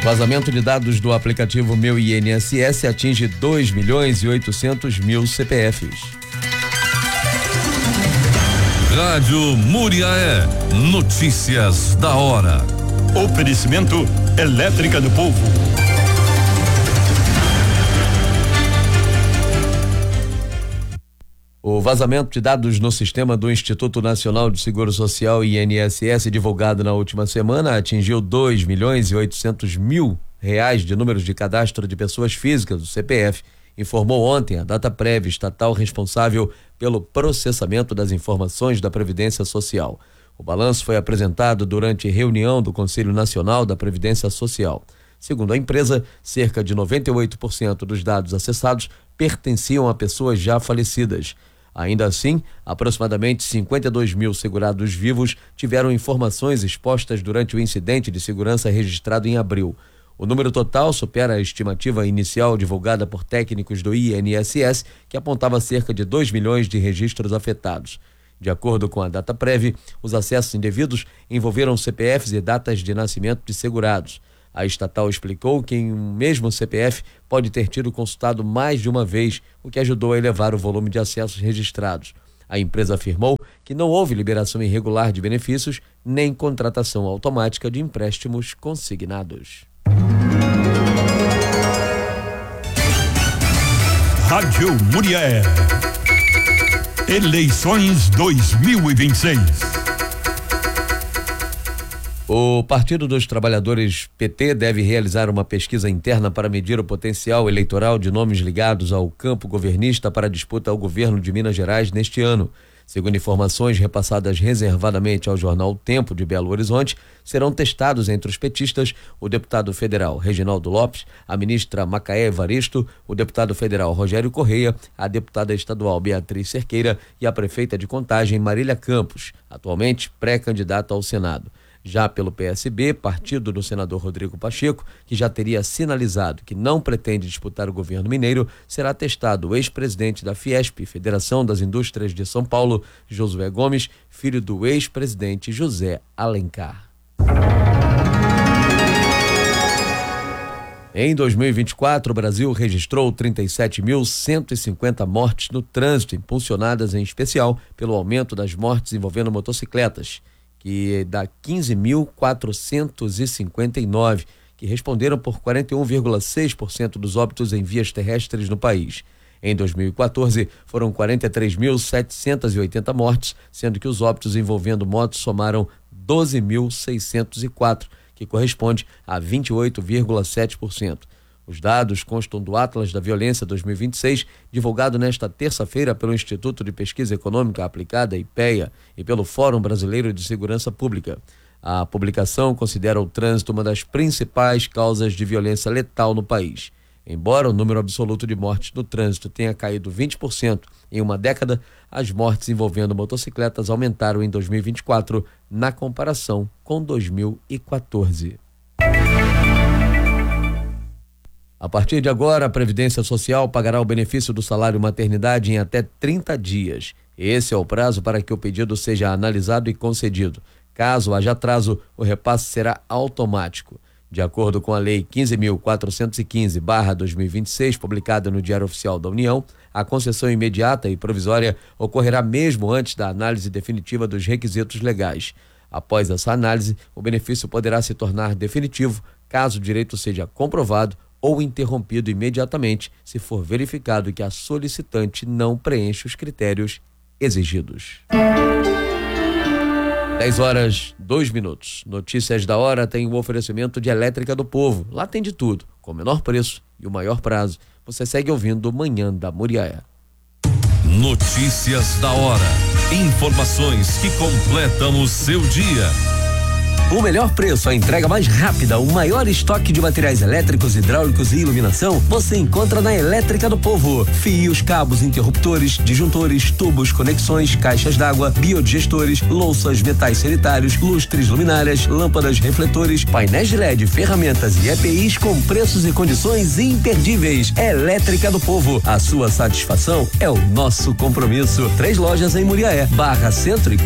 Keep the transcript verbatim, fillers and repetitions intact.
Vazamento de dados do aplicativo Meu I N S S atinge dois milhões e oitocentos mil C P Fs. Rádio Muriaé, notícias da hora. Oferecimento Elétrica do Povo. O vazamento de dados no sistema do Instituto Nacional de Seguro Social I N S S, divulgado na última semana, atingiu dois milhões e oitocentos mil reais de números de cadastro de pessoas físicas do C P F, informou ontem a Dataprev, estatal responsável pelo processamento das informações da Previdência Social. O balanço foi apresentado durante reunião do Conselho Nacional da Previdência Social. Segundo a empresa, cerca de noventa e oito por cento dos dados acessados pertenciam a pessoas já falecidas. Ainda assim, aproximadamente cinquenta e dois mil segurados vivos tiveram informações expostas durante o incidente de segurança registrado em abril. O número total supera a estimativa inicial divulgada por técnicos do I N S S, que apontava cerca de dois milhões de registros afetados. De acordo com a Dataprev, os acessos indevidos envolveram C P Fs e datas de nascimento de segurados. A estatal explicou que em um mesmo C P F pode ter tido consultado mais de uma vez, o que ajudou a elevar o volume de acessos registrados. A empresa afirmou que não houve liberação irregular de benefícios nem contratação automática de empréstimos consignados. Rádio Muriaé. Eleições dois mil e vinte e seis. O Partido dos Trabalhadores P T deve realizar uma pesquisa interna para medir o potencial eleitoral de nomes ligados ao campo governista para a disputa ao governo de Minas Gerais neste ano. Segundo informações repassadas reservadamente ao jornal Tempo de Belo Horizonte, serão testados entre os petistas o deputado federal Reginaldo Lopes, a ministra Macaé Evaristo, o deputado federal Rogério Correia, a deputada estadual Beatriz Cerqueira e a prefeita de Contagem Marília Campos, atualmente pré-candidata ao Senado. Já pelo P S B, partido do senador Rodrigo Pacheco, que já teria sinalizado que não pretende disputar o governo mineiro, será testado o ex-presidente da Fiesp, Federação das Indústrias de São Paulo, Josué Gomes, filho do ex-presidente José Alencar. Em dois mil e vinte e quatro, o Brasil registrou trinta e sete mil cento e cinquenta mortes no trânsito, impulsionadas em especial pelo aumento das mortes envolvendo motocicletas, que dá quinze mil quatrocentos e cinquenta e nove, que responderam por quarenta e um vírgula seis por cento dos óbitos em vias terrestres no país. Em dois mil e quatorze, foram quarenta e três mil setecentas e oitenta mortes, sendo que os óbitos envolvendo motos somaram doze mil seiscentos e quatro, que corresponde a vinte e oito vírgula sete por cento. Os dados constam do Atlas da Violência dois mil e vinte e seis, divulgado nesta terça-feira pelo Instituto de Pesquisa Econômica Aplicada, I P E A, e pelo Fórum Brasileiro de Segurança Pública. A publicação considera o trânsito uma das principais causas de violência letal no país. Embora o número absoluto de mortes no trânsito tenha caído vinte por cento em uma década, as mortes envolvendo motocicletas aumentaram em dois mil e vinte e quatro na comparação com dois mil e quatorze. A partir de agora, a Previdência Social pagará o benefício do salário maternidade em até trinta dias. Esse é o prazo para que o pedido seja analisado e concedido. Caso haja atraso, o repasse será automático. De acordo com a Lei quinze mil quatrocentos e quinze barra dois mil e vinte e seis, publicada no Diário Oficial da União, a concessão imediata e provisória ocorrerá mesmo antes da análise definitiva dos requisitos legais. Após essa análise, o benefício poderá se tornar definitivo caso o direito seja comprovado ou interrompido imediatamente se for verificado que a solicitante não preenche os critérios exigidos. dez horas, dois minutos. Notícias da hora tem o oferecimento de Elétrica do Povo. Lá tem de tudo, com o menor preço e o maior prazo. Você segue ouvindo Manhã da Muriaé. Notícias da hora. Informações que completam o seu dia. O melhor preço, a entrega mais rápida, o maior estoque de materiais elétricos, hidráulicos e iluminação, você encontra na Elétrica do Povo. Fios, cabos, interruptores, disjuntores, tubos, conexões, caixas d'água, biodigestores, louças, metais sanitários, lustres, luminárias, lâmpadas, refletores, painéis de L E D, ferramentas e E P Is com preços e condições imperdíveis. Elétrica do Povo, a sua satisfação é o nosso compromisso. Três lojas em Muriaé, Barra Centro e